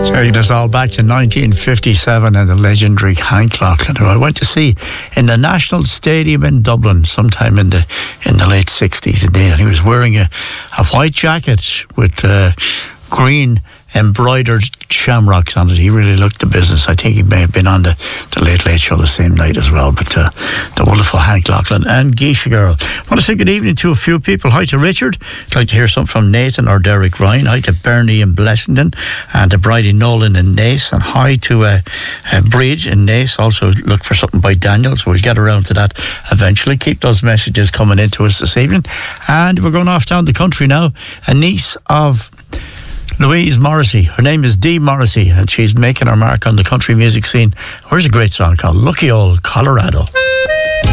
Taking us all back to 1957 and the legendary Hank Lachlan, who I went to see in the National Stadium in Dublin sometime in the late 60s indeed. And he was wearing a white jacket with green embroidered shamrocks on it. He really looked the business. I think he may have been on the Late Late Show the same night as well. But the wonderful Hank Lachlan and Geisha Girl. I want to say good evening to a few people. Hi to Richard. I'd like to hear something from Nathan or Derek Ryan. Hi to Bernie in Blessington and to Bridie Nolan in Naas. And hi to Bridge in Naas. Also look for something by Daniel, so we'll get around to that eventually. Keep those messages coming into us this evening. And we're going off down the country now. A niece of Louise Morrissey. Her name is Dee Morrissey, and she's making her mark on the country music scene. Here's a great song called Lucky Old Colorado.